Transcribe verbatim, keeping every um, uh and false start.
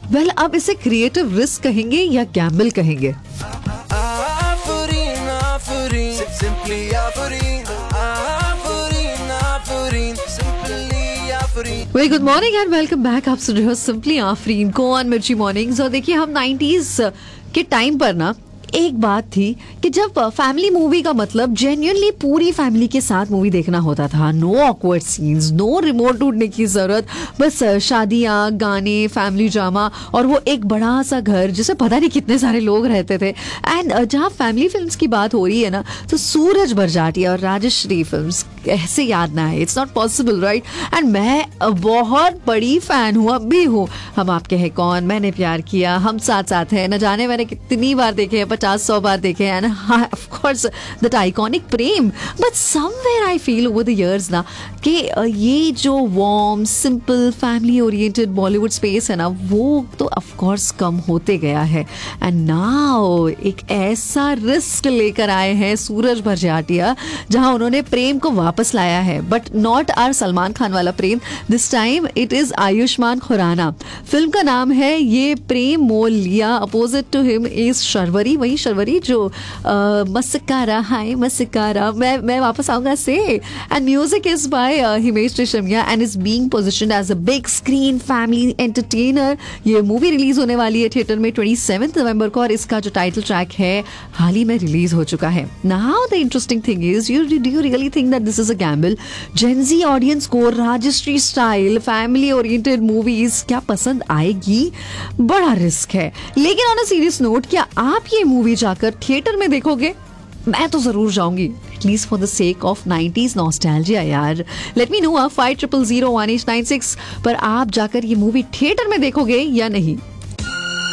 Well well, अब इसे creative risk कहेंगे या गैम्बल कहेंगे? Very good morning and welcome back. आप सुन रहे हो सिंपली आफरीन को ऑन मिर्ची मॉर्निंग्स। और देखिए, हम नाइंटीज़ के टाइम पर ना एक बात थी कि जब फैमिली मूवी का मतलब जेन्युइनली पूरी फैमिली के साथ मूवी देखना होता था। No awkward scenes, know remote ढूंढने की जरूरत, बस शादियाँ, गाने, फैमिली ड्रामा और वो एक बड़ा सा घर जिसे पता नहीं कितने सारे लोग रहते थे। एंड जहाँ फैमिली फिल्म्स की बात हो रही है ना, तो सूरज बरजाटिया और राजश्री फिल्म्स ऐसे याद ना है, it's not possible, right? And मैं बहुत बड़ी फैन हूँ, अब भी हूँ। हम आपके हैं कौन, मैंने प्यार किया, हम साथ साथ हैं, न जाने मैंने कितनी बार देखे हैं, पचास सौ बार देखे हैं। End of course that iconic Prem. But somewhere I feel over the years ना कि ये जो warm, simple, family oriented Bollywood space है ना, वो तो ऑफ कोर्स कम होते गया है। एंड नाउ एक ऐसा रिस्क लेकर आए हैं सूरज बरजाटिया, जहां उन्होंने प्रेम को वापस लाया है, but not are Salman Khan वाला प्रेम। This time it is Ayushman Khurana. Film का नाम है ये प्रेम मोल लिया। Opposite to him is Sharvari, वही शर्वरी जो मस्कारा, हाय मस्कारा, मैं मैं वापस आऊंगा से। And music is by Himesh Reshammiya and is being पोजीशन्ड as a big screen family entertainer. ये मूवी रिलीज होने वाली है थिएटर में सत्ताईस नवंबर को और इसका जो टाइटल ट्रैक है हाल ही में रिलीज हो चुका है। Now the interesting thing is, you do you really think that this is a gamble? Gen Zee audience को Rajshree style family oriented movies क्या पसंद आएगी? बड़ा रिस्क है। लेकिन ऑन अ सीरियस नोट, क्या आप ये मूवी जाकर थिएटर में देखोगे? मैं तो जरूर जाऊंगी, at least for the sake of nineties nostalgia यार। Let me know five triple zero one eight nine six पर आप जाकर ये मूवी थिएटर में देखोगे या नहीं?